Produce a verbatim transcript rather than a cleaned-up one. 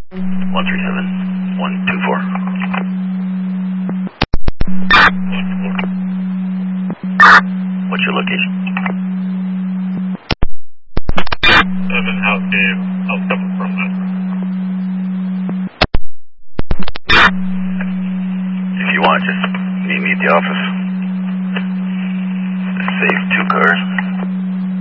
one three seven, one two four. What's your location? seven out Dave, out seven from that. If you want, just meet me at the office. Save two cars.